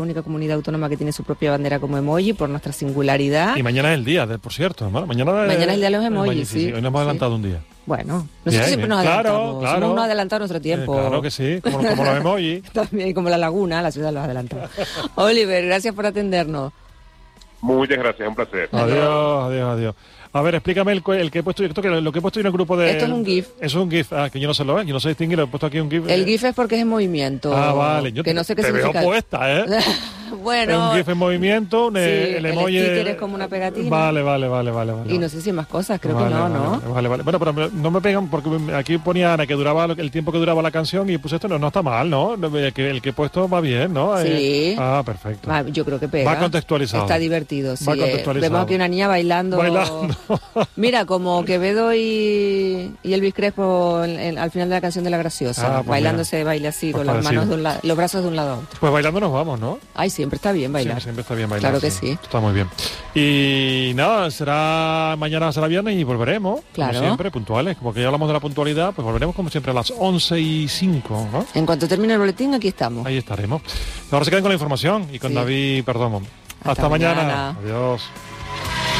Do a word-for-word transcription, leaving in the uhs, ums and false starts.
la única comunidad autónoma que tiene su propia bandera como emoji por nuestra singularidad. Y mañana es el día, de, por cierto, ¿no? Mañana, mañana es el día de los emojis, emoji, sí, sí, sí. Hoy nos hemos sí. adelantado un día. Bueno, nosotros Bien, siempre bien. nos adelantamos, Claro, claro. somos unos adelantados a nuestro tiempo. Eh, claro que sí, como, como los emojis. También, como la laguna, la ciudad los adelantó. Oliver, gracias por atendernos. Muchas gracias, un placer. Adiós, adiós, adiós. A ver, explícame el, el que he puesto, esto que lo que he puesto en el grupo de... Esto es un GIF. Eso es un GIF, ah, que yo no sé lo ves, yo no sé distinguir, he puesto aquí un GIF. El eh. GIF es porque es en movimiento. Ah, vale. Yo que no sé qué te significa. veo puesta, ¿eh? Bueno. Es un GIF en movimiento, un, sí, el emoji... el sticker es como una pegatina. Vale, vale, vale, vale. vale. Y no sé si hay más cosas, creo vale, que no, vale, ¿no? Vale, vale, vale. Bueno, pero no me pegan porque aquí ponía Ana que duraba el tiempo que duraba la canción y puse esto, no, no está mal, ¿no? El que, el que he puesto va bien, ¿no? Sí. Eh, ah, perfecto. Va, yo creo que pega. Va contextualizado. Está divertido, sí. Va contextualizado. Vemos aquí una niña bailando. Bailando. Mira, como Quevedo y, y Elvis Crespo en, en, al final de la canción de La Graciosa. Ah, pues bailando mira. ese baile así, Pues con las parecido. manos de un lado, los brazos de un lado a otro. Pues bailando nos vamos, ¿no? Ay, siempre está bien bailar. Sí, siempre está bien bailar. Claro que sí. Está muy bien. Y nada, será mañana, será viernes y volveremos. Claro. Como siempre, puntuales. Como que ya hablamos de la puntualidad, pues volveremos como siempre a las once y cinco, ¿no? En cuanto termine el boletín, aquí estamos. Ahí estaremos. Ahora se quedan con la información y con Sí. David Perdomo. Hasta, Hasta mañana. mañana. Adiós.